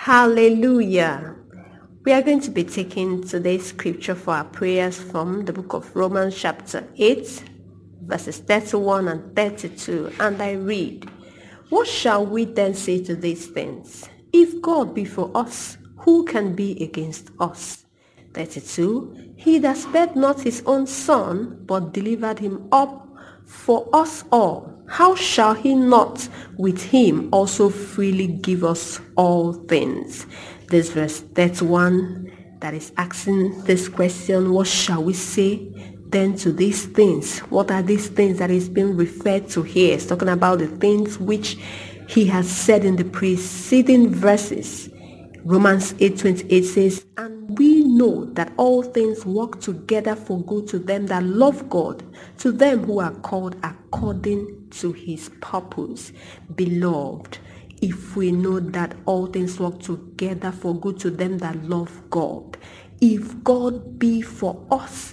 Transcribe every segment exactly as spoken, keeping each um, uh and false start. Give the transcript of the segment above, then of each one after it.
Hallelujah. We are going to be taking today's scripture for our prayers from the book of Romans chapter eight, verses thirty-one and thirty-two. And I read, "What shall we then say to these things? If God be for us, who can be against us?" thirty-two. "He that spared not his own son, but delivered him up for us all, how shall he not with him also freely give us all things?" This verse thirty-one that is asking this question, what shall we say then to these things? What are these things that is being referred to here? It's talking about the things which he has said in the preceding verses. Romans eight twenty-eight says, "And we know that all things work together for good to them that love God, to them who are called according to his purpose." Beloved, if we know that all things work together for good to them that love God, if God be for us,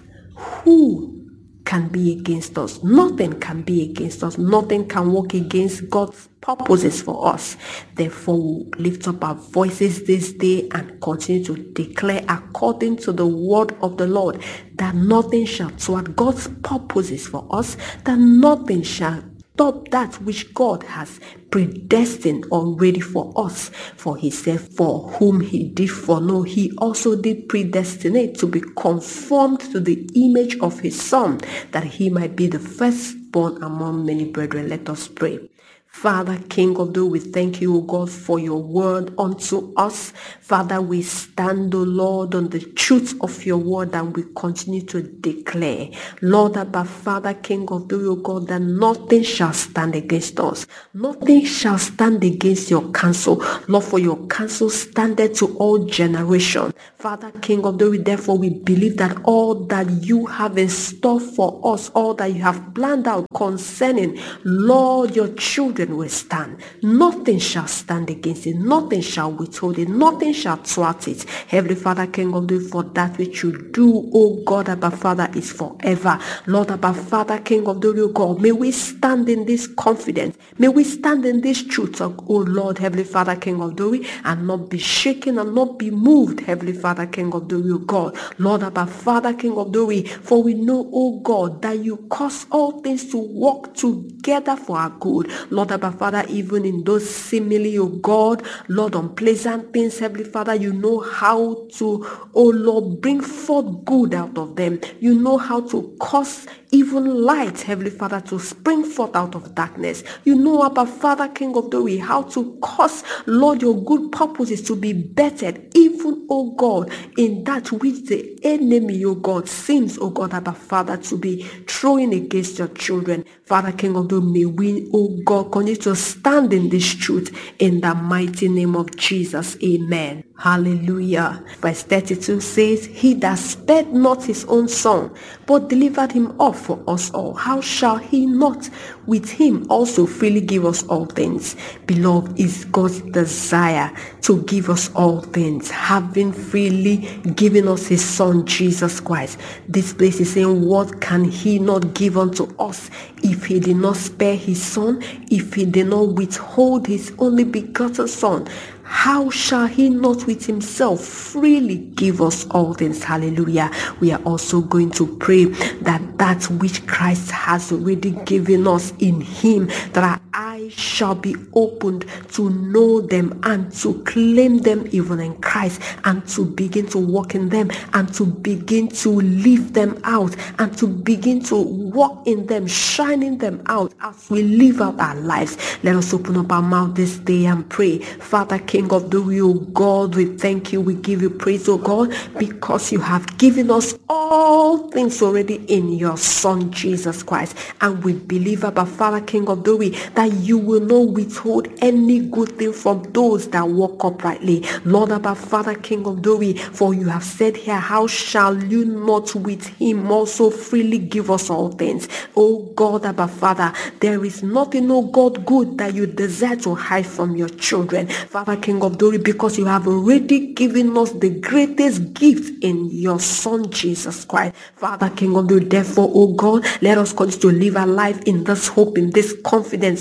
who can be against us? Nothing can be against us. Nothing can work against God's purposes for us. Therefore, we'll lift up our voices this day and continue to declare according to the word of the Lord that nothing shall thwart God's purposes for us, that nothing shall stop that which God has predestined already for us. For he said, "For whom he did foreknow, he also did predestinate to be conformed to the image of his Son, that he might be the firstborn among many brethren." Let us pray. Father, King of glory, we thank you, O God, for your word unto us. Father, we stand, O Lord, on the truth of your word, and we continue to declare, Lord, Abba, Father, King of glory, O God, that nothing shall stand against us. Nothing shall stand against your counsel. Lord, for your counsel standeth to all generation. Father, King of glory, therefore we believe that all that you have in store for us, all that you have planned out concerning, Lord, your children will stand. Nothing shall stand against it. Nothing shall withhold it. Nothing shall thwart it. Heavenly Father, King of glory, for that which you do, O God, Abba Father, is forever. Lord, Abba Father, King of glory, O God, may we stand in this confidence. May we stand in this truth, O Lord, Heavenly Father, King of glory, and not be shaken and not be moved, Heavenly Father, King of glory, O God. Lord, Abba Father, King of glory, for we know, O God, that you cause all things to work together for our good. Lord, Abba Father, even in those seemingly, oh God, Lord, unpleasant things, Heavenly Father, you know how to, oh Lord, bring forth good out of them. You know how to cause even light, Heavenly Father, to spring forth out of darkness. You know, Abba Father, King of glory, how to cause, Lord, your good purposes to be bettered, even, oh God, in that which the enemy, oh God, seems, oh God, Abba Father, to be throwing against your children. Father, King of glory, may we, oh God, continue to stand in this truth in the mighty name of Jesus. Amen. Hallelujah. Verse thirty-two says, "He that spared not his own son, but delivered him up for us all, how shall he not with him also freely give us all things?" Beloved, is God's desire to give us all things, having freely given us his son Jesus Christ. This place is saying, what can he not give unto us if he did not spare his son, if he did not withhold his only begotten son? How shall he not with himself freely give us all things? Hallelujah. We are also going to pray that that which Christ has already given us in him, that our eyes shall be opened to know them and to claim them even in Christ, and to begin to walk in them, and to begin to live them out, and to begin to walk in them, shining them out as we live out our lives. Let us open up our mouth this day and pray. Father, King of glory, O God, we thank you, we give you praise, O God, because you have given us all things already in your Son Jesus Christ, and we believe, Abba Father, King of glory, that you will not withhold any good thing from those that walk uprightly. Lord, Abba Father, King of glory, for you have said here, how shall you not with him also freely give us all things? O God, Abba Father, there is nothing, O God, good that you desire to hide from your children. Father, King of glory, because you have already given us the greatest gift in your Son Jesus Christ. Father, King of glory, therefore, oh God, let us continue to live our life in this hope, in this confidence, oh God,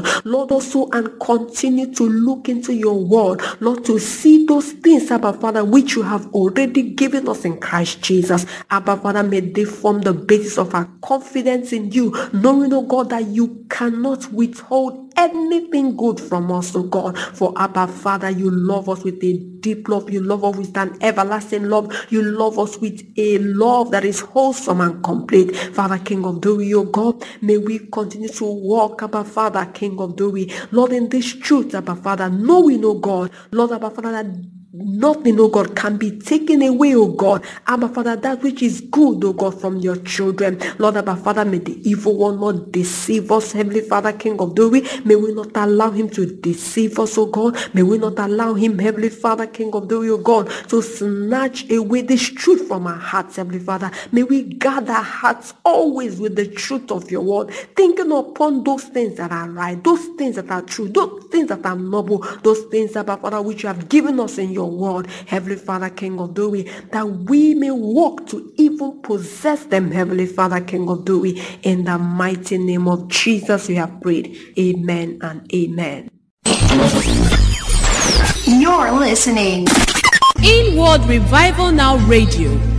Lord. Lord, also and continue to look into your word, Lord, to see those things, Abba Father, which you have already given us in Christ Jesus. Abba Father, may they form the basis of our confidence in you, knowing, oh God, that you cannot withhold anything good from us, oh God. For Abba Father, you love us with a deep love. You love us with an everlasting love. You love us with a love that is wholesome and complete. Father, King of glory, oh God, may we continue to walk, Abba Father, King of glory, Lord, in this truth, Abba Father, knowing, oh God, Lord, Abba Father, that nothing, oh God, can be taken away, oh God. Abba Father, that which is good, oh God, from your children. Lord, Abba Father, may the evil one not deceive us, Heavenly Father, King of glory. May we not allow him to deceive us, oh God. May we not allow him, Heavenly Father, King of glory, oh God, to snatch away this truth from our hearts, Heavenly Father. May we guard our hearts always with the truth of your word, thinking upon those things that are right, those things that are true, those things that are noble, those things, Abba Father, which you have given us in your word, Heavenly Father, King of glory, that we may walk to even possess them, Heavenly Father, King of glory. In the mighty name of Jesus, we have prayed. Amen and amen. You're listening Inward Revival Now Radio.